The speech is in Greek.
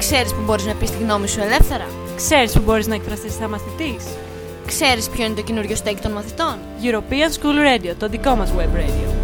Ξέρεις που μπορείς να πεις τη γνώμη σου ελεύθερα? Ξέρεις που μπορείς να εκφραστείς σαν μαθητής? Ξέρεις ποιο είναι το καινούριο στέκι των μαθητών? European School Radio, το δικό μας web radio.